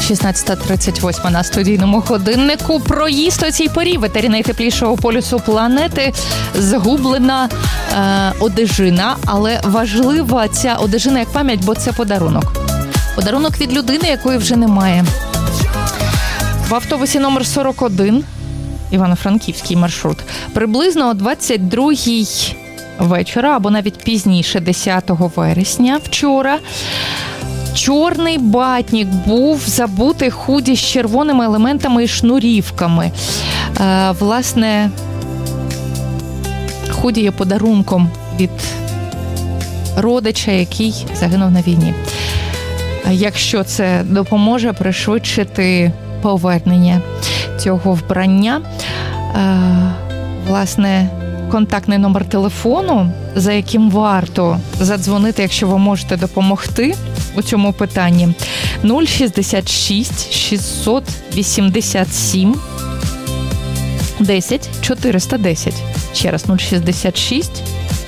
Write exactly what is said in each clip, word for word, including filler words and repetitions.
шістнадцята тридцять восьма на студійному годиннику. Проїзд у цій порі ветері найтеплішого полюсу планети. Загублена е, одежина, але важлива ця одежина як пам'ять, бо це подарунок. Подарунок від людини, якої вже немає. В автобусі номер сорок один, Івано-Франківський маршрут, приблизно о двадцять другій вечора, або навіть пізніше, десятого вересня, вчора, чорний батнік був забутий худі з червоними елементами і шнурівками. Е, власне, худі є подарунком від родича, який загинув на війні. Якщо це допоможе пришвидшити повернення цього вбрання, е, власне, контактний номер телефону, за яким варто задзвонити, якщо ви можете допомогти у цьому питанні, нуль шістдесят шість шістсот вісімдесят сім десять чотириста десять. Ще раз, нуль шістдесят шість.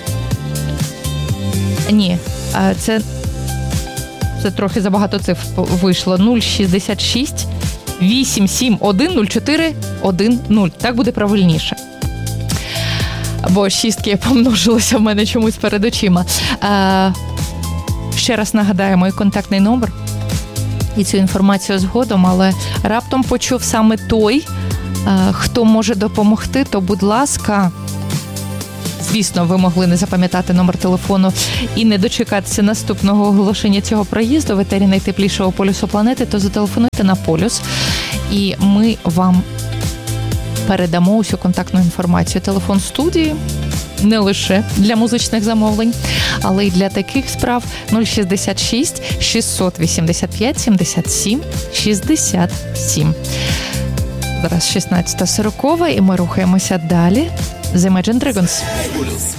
Ні, це, це трохи забагато цифр вийшло. нуль шістдесят шість вісім сім один нуль чотири один нуль. Так буде правильніше. Бо шістки помножилися в мене чомусь перед очима. Е, ще раз нагадаю, мій контактний номер і цю інформацію згодом, але раптом почув саме той, е, хто може допомогти, то, будь ласка, звісно, ви могли не запам'ятати номер телефону і не дочекатися наступного оголошення цього проїзду ветері найтеплішого полюсу планети, то зателефонуйте на полюс, і ми вам передамо усю контактну інформацію. Телефон студії не лише для музичних замовлень, але й для таких справ нуль шістдесят шість шістсот вісімдесят п'ять сімдесят сім шістдесят сім. Зараз шістнадцята сорокова, і ми рухаємося далі. The Imagine Dragons.